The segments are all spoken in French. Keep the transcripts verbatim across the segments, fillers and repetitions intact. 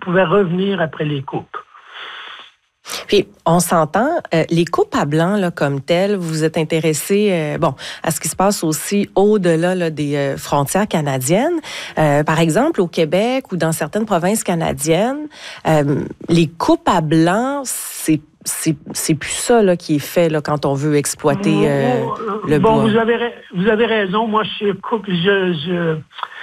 pouvaient revenir après les coupes. Puis, on s'entend, euh, les coupes à blanc, là, comme telles, vous êtes intéressé, euh, bon, à ce qui se passe aussi au-delà là, des euh, frontières canadiennes. Euh, par exemple, au Québec ou dans certaines provinces canadiennes, euh, les coupes à blanc, c'est c'est c'est plus ça là, qui est fait là, quand on veut exploiter euh, le bon, bois. Vous avez, vous avez raison. Moi, je coupe, je, je,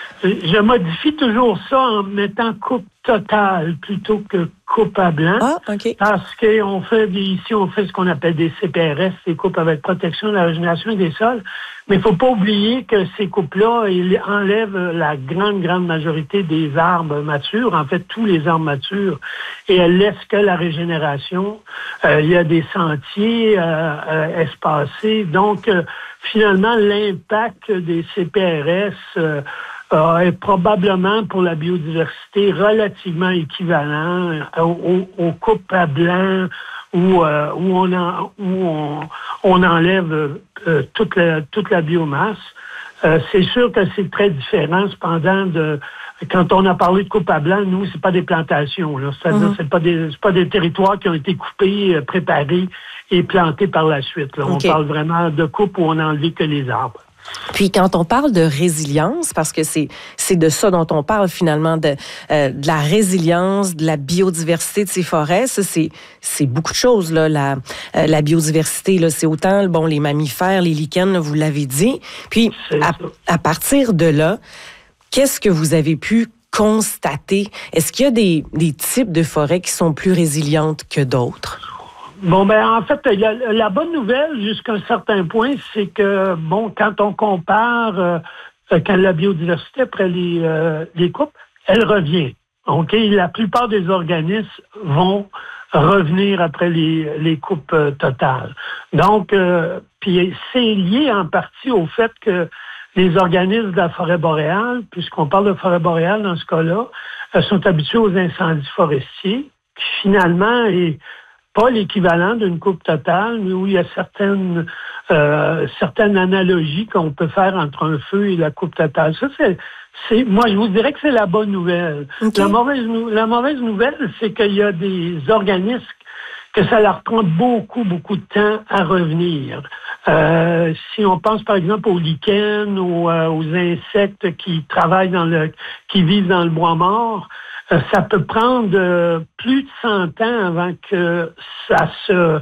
je modifie toujours ça en mettant coupe totale plutôt que coupe à blanc. Ah, OK. Parce qu'on fait des, ici, on fait ce qu'on appelle des C P R S, des coupes avec protection de la régénération des sols. Mais il ne faut pas oublier que ces coupes-là, ils enlèvent la grande, grande majorité des arbres matures, en fait, tous les arbres matures, et elles laissent que la régénération. Euh, il y a des sentiers euh, euh, espacés. Donc, euh, finalement, l'impact des C P R S euh, euh, est probablement pour la biodiversité relativement équivalent aux, aux coupes à blanc où, euh, où, on, en, où on, on enlève euh, toute, la, toute la biomasse. Euh, c'est sûr que c'est très différent, cependant, de quand on a parlé de coupe à blanc, nous, c'est pas des plantations, là. C'est-à-dire, mm-hmm. c'est pas des, c'est pas des territoires qui ont été coupés, euh, préparés et plantés par la suite, là. Okay. On parle vraiment de coupe où on n'a enlevé que les arbres. Puis quand on parle de résilience, parce que c'est c'est de ça dont on parle finalement, de, euh, de la résilience, de la biodiversité de ces forêts, ça c'est c'est beaucoup de choses là. La euh, la biodiversité là, c'est autant bon les mammifères, les lichens, là, vous l'avez dit. Puis à, à partir de là, qu'est-ce que vous avez pu constater? Est-ce qu'il y a des des types de forêts qui sont plus résilientes que d'autres? Bon, ben en fait, la, la bonne nouvelle, jusqu'à un certain point, c'est que, bon, quand on compare euh, quand la biodiversité après les, euh, les coupes, elle revient. OK? La plupart des organismes vont revenir après les, les coupes euh, totales. Donc, euh, puis c'est lié en partie au fait que les organismes de la forêt boréale, puisqu'on parle de forêt boréale dans ce cas-là, euh, sont habitués aux incendies forestiers, qui finalement est pas l'équivalent d'une coupe totale, mais où il y a certaines euh, certaines analogies qu'on peut faire entre un feu et la coupe totale. Ça, c'est, c'est moi, je vous dirais que c'est la bonne nouvelle. Okay. La mauvaise, la mauvaise nouvelle, c'est qu'il y a des organismes que ça leur prend beaucoup, beaucoup de temps à revenir. Euh, si on pense par exemple aux lichens ou euh, aux insectes qui travaillent dans le, qui vivent dans le bois mort, euh, ça peut prendre euh, plus de cent ans avant que ça se euh,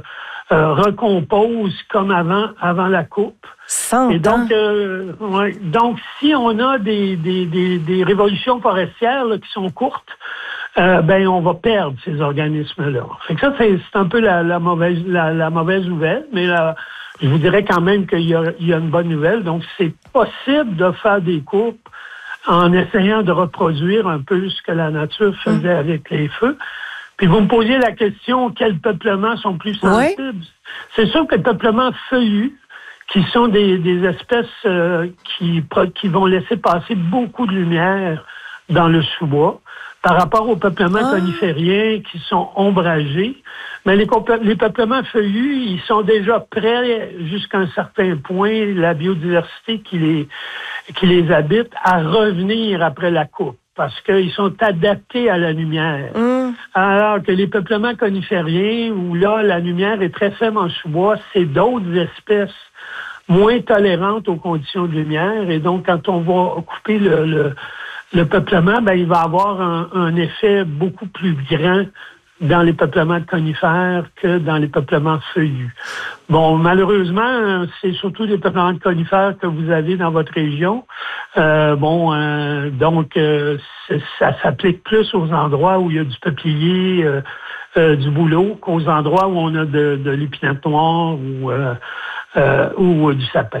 recompose comme avant, avant la coupe. cent Et donc, ans. euh, ouais, donc si on a des des des, des révolutions forestières là, qui sont courtes, Euh, ben on va perdre ces organismes-là. Fait que ça, c'est, c'est un peu la, la mauvaise la, la mauvaise nouvelle, mais là, je vous dirais quand même qu'il y a, il y a une bonne nouvelle. Donc, c'est possible de faire des coupes en essayant de reproduire un peu ce que la nature faisait mmh. avec les feux. Puis vous me posiez la question, quels peuplements sont plus sensibles? Oui. C'est sûr que les peuplements feuillus, qui sont des, des espèces euh, qui, qui vont laisser passer beaucoup de lumière dans le sous-bois, par rapport aux peuplements ah. conifériens qui sont ombragés. Mais les, les peuplements feuillus, ils sont déjà prêts jusqu'à un certain point, la biodiversité qui les, qui les habite, à revenir après la coupe, parce qu'ils sont adaptés à la lumière. Mm. Alors que les peuplements conifériens, où là, la lumière est très faible en sous-bois, c'est d'autres espèces moins tolérantes aux conditions de lumière. Et donc, quand on va couper le... le Le peuplement, ben, il va avoir un, un effet beaucoup plus grand dans les peuplements de conifères que dans les peuplements feuillus. Bon, malheureusement, c'est surtout des peuplements de conifères que vous avez dans votre région. Euh, bon, euh, donc, euh, ça s'applique plus aux endroits où il y a du peuplier, euh, euh, du bouleau, qu'aux endroits où on a de, de l'épinette noire ou, euh, euh, ou euh, du sapin.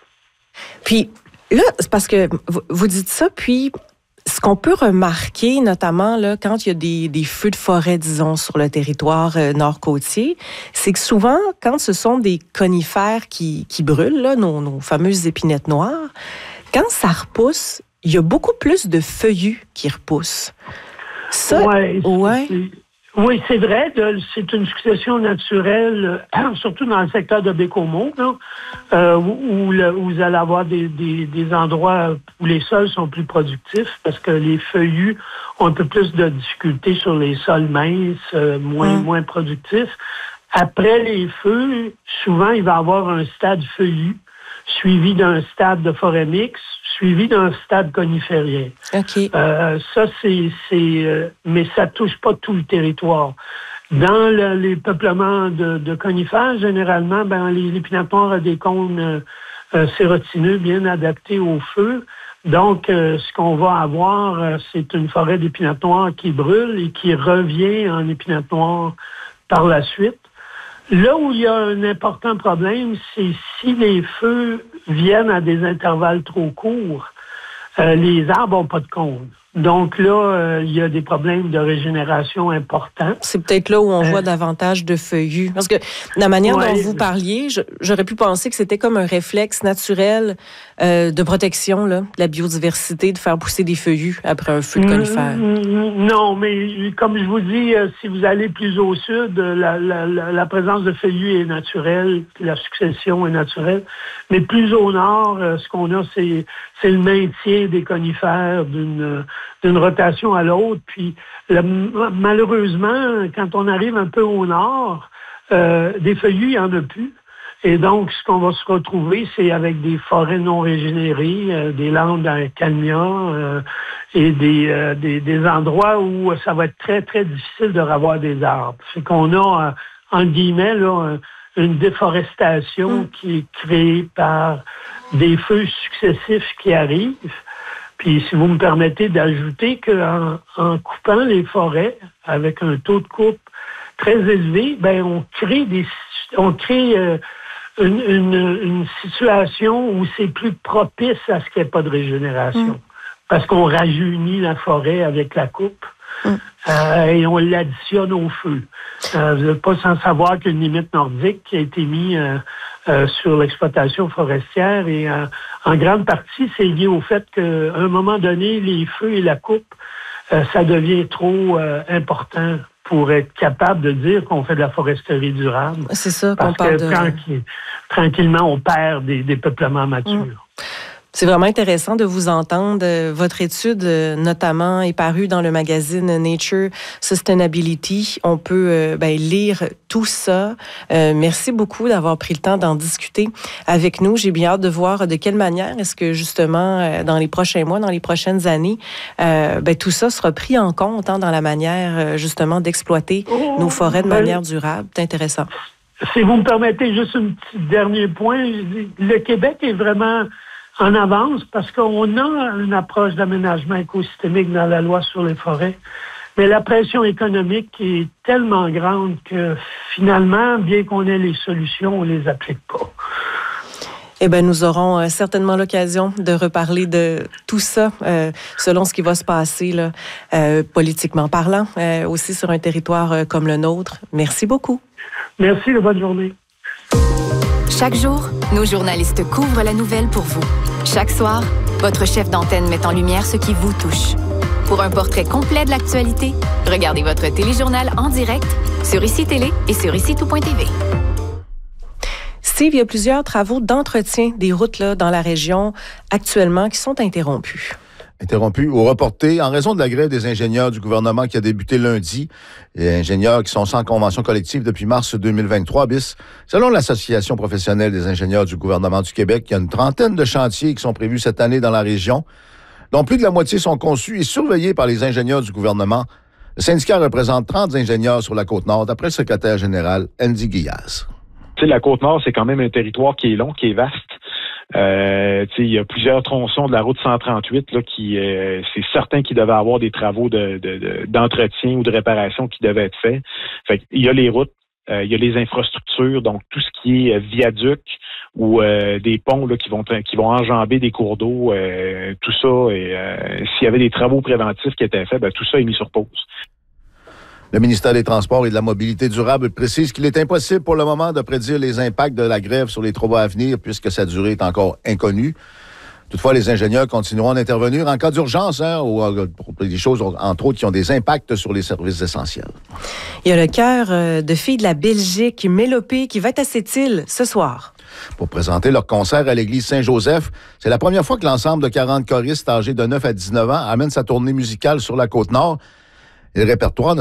Puis, là, c'est parce que vous dites ça, puis ce qu'on peut remarquer, notamment là, quand il y a des, des feux de forêt, disons, sur le territoire euh, nord-côtier, c'est que souvent, quand ce sont des conifères qui, qui brûlent, là, nos, nos fameuses épinettes noires, quand ça repousse, il y a beaucoup plus de feuillus qui repoussent. Ça, ouais, ouais. C'est, Oui, c'est vrai. De, c'est une succession naturelle, euh, surtout dans le secteur de Bécomo, là, euh, où, où, le, où vous allez avoir des, des, des endroits où les sols sont plus productifs parce que les feuillus ont un peu plus de difficultés sur les sols minces, euh, moins, mmh. moins productifs. Après les feux, souvent, il va y avoir un stade feuillu suivi d'un stade de forêt mixte, suivi d'un stade coniférien. Okay. Euh, ça, c'est... c'est euh, mais ça touche pas tout le territoire. Dans le, les peuplements de, de conifères, généralement, ben, les l'épinette noire a des cônes euh, euh, sérotineux bien adaptés au feu. Donc, euh, ce qu'on va avoir, euh, c'est une forêt d'épinette noire qui brûle et qui revient en épinette noire par la suite. Là où il y a un important problème, c'est si les feux viennent à des intervalles trop courts, euh, les arbres n'ont pas de cône. Donc là, euh, il y a des problèmes de régénération importants. C'est peut-être là où on euh, voit davantage de feuillus. Parce que la manière ouais, dont vous parliez, je, j'aurais pu penser que c'était comme un réflexe naturel euh, de protection là, de la biodiversité, de faire pousser des feuillus après un feu de conifère. Non, mais comme je vous dis, si vous allez plus au sud, la, la, la, la présence de feuillus est naturelle, la succession est naturelle. Mais plus au nord, ce qu'on a, c'est, c'est le maintien des conifères d'une... d'une rotation à l'autre. Puis, le, malheureusement, quand on arrive un peu au nord, euh, des feuillus, il n'y en a plus. Et donc, ce qu'on va se retrouver, c'est avec des forêts non régénérées, euh, des landes à calmia euh, et des, euh, des, des endroits où ça va être très, très difficile de revoir des arbres. C'est qu'on a, euh, en guillemets, là, une déforestation mmh. qui est créée par des feux successifs qui arrivent. Puis, si vous me permettez d'ajouter qu'en en coupant les forêts avec un taux de coupe très élevé, ben on crée des, on crée euh, une, une, une situation où c'est plus propice à ce qu'il n'y ait pas de régénération, mmh. parce qu'on rajeunit la forêt avec la coupe mmh. euh, et on l'additionne au feu. Euh, vous n'êtes pas sans savoir qu'une limite nordique qui a été mise euh, euh, sur l'exploitation forestière et euh, en grande partie, c'est lié au fait qu'à un moment donné, les feux et la coupe, euh, ça devient trop euh, important pour être capable de dire qu'on fait de la foresterie durable. C'est ça qu'on parle de... Parce que tranquille, tranquillement, on perd des, des peuplements matures. Mmh. C'est vraiment intéressant de vous entendre. Votre étude, notamment, est parue dans le magazine Nature Sustainability. On peut euh, ben, lire tout ça. Euh, merci beaucoup d'avoir pris le temps d'en discuter avec nous. J'ai bien hâte de voir de quelle manière est-ce que, justement, dans les prochains mois, dans les prochaines années, euh, ben, tout ça sera pris en compte hein, dans la manière, justement, d'exploiter oh, nos forêts de manière durable. C'est intéressant. Si vous me permettez juste un petit dernier point, le Québec est vraiment en avance parce qu'on a une approche d'aménagement écosystémique dans la loi sur les forêts, mais la pression économique est tellement grande que finalement, bien qu'on ait les solutions, on les applique pas. Eh bien, nous aurons euh, certainement l'occasion de reparler de tout ça, euh, selon ce qui va se passer là, euh, politiquement parlant, euh, aussi sur un territoire euh, comme le nôtre. Merci beaucoup. Merci, de bonne journée. Chaque jour, nos journalistes couvrent la nouvelle pour vous. Chaque soir, votre chef d'antenne met en lumière ce qui vous touche. Pour un portrait complet de l'actualité, regardez votre téléjournal en direct sur Ici Télé et sur ici tout point t v. Steve, il y a plusieurs travaux d'entretien des routes là, dans la région actuellement qui sont interrompus. Interrompus ou reportés en raison de la grève des ingénieurs du gouvernement qui a débuté lundi. Les ingénieurs qui sont sans convention collective depuis mars deux mille vingt-trois bis. Selon l'Association professionnelle des ingénieurs du gouvernement du Québec, il y a une trentaine de chantiers qui sont prévus cette année dans la région, dont plus de la moitié sont conçus et surveillés par les ingénieurs du gouvernement. Le syndicat représente trente ingénieurs sur la Côte-Nord, d'après le secrétaire général Andy Guillaz. Tu sais, la Côte-Nord, c'est quand même un territoire qui est long, qui est vaste. Euh, il y a plusieurs tronçons de la route cent trente-huit là, qui, euh, c'est certain qu'il devait avoir des travaux de, de, de, d'entretien ou de réparation qui devaient être faits. Fait qu'il y a les routes, euh, il y a les infrastructures, donc tout ce qui est viaduc ou euh, des ponts là, qui vont qui vont enjamber des cours d'eau, euh, tout ça. Et euh, s'il y avait des travaux préventifs qui étaient faits, ben, tout ça est mis sur pause. Le ministère des Transports et de la Mobilité durable précise qu'il est impossible pour le moment de prédire les impacts de la grève sur les travaux à venir puisque sa durée est encore inconnue. Toutefois, les ingénieurs continueront d'intervenir en cas d'urgence, hein, ou pour des choses, entre autres, qui ont des impacts sur les services essentiels. Il y a le chœur de filles de la Belgique, Mélopée, qui va être à Sept-Îles ce soir. Pour présenter leur concert à l'église Saint-Joseph, c'est la première fois que l'ensemble de quarante choristes âgés de neuf à dix-neuf ans amène sa tournée musicale sur la Côte-Nord. Et le répertoire ne